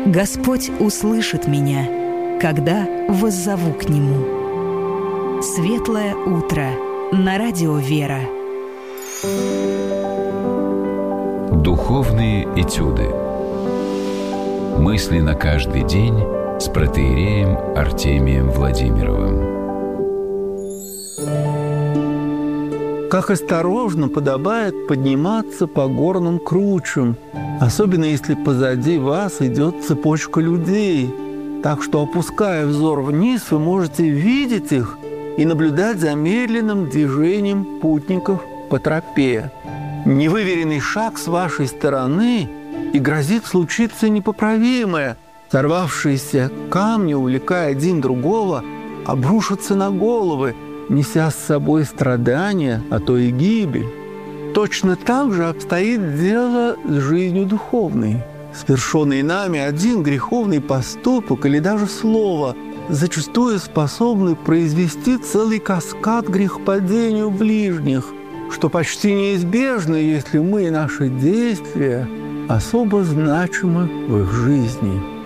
Господь услышит меня, когда воззову к Нему. Светлое утро на радио «Вера». Духовные этюды. Мысли на каждый день с протоиереем Артемием Владимировым. Как осторожно подобает подниматься по горным кручам, особенно если позади вас идет цепочка людей. Так что, опуская взор вниз, вы можете видеть их и наблюдать за медленным движением путников по тропе. Невыверенный шаг с вашей стороны, и грозит случиться непоправимое. Сорвавшиеся камни, увлекая один другого, обрушатся на головы, неся с собой страдания, а то и гибель. Точно так же обстоит дело с жизнью духовной. Совершенный нами один греховный поступок или даже слово зачастую способны произвести целый каскад грехопадению ближних, что почти неизбежно, если мы и наши действия особо значимы в их жизни.